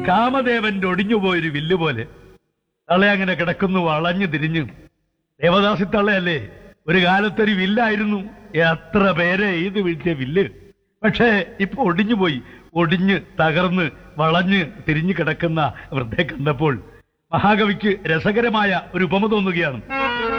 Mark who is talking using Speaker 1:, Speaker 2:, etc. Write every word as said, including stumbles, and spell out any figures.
Speaker 1: കാമദേവന്റെ ഒടിഞ്ഞുപോയൊരു വില്ല് പോലെ തള്ളെ അങ്ങനെ കിടക്കുന്നു വളഞ്ഞു തിരിഞ്ഞു. ദേവദാസി തള്ളയല്ലേ, ഒരു കാലത്തൊരു വില്ലായിരുന്നു, എത്ര പേരെ ഇത് വീഴ്ത്തിയ വില്ല്. പക്ഷേ ഇപ്പൊ ഒടിഞ്ഞുപോയി, ഒടിഞ്ഞ് തകർന്ന് വളഞ്ഞ് തിരിഞ്ഞു കിടക്കുന്ന വൃദ്ധയെ കണ്ടപ്പോൾ മഹാകവിക്ക് രസകരമായ ഒരു ഉപമ തോന്നുകയാണ്.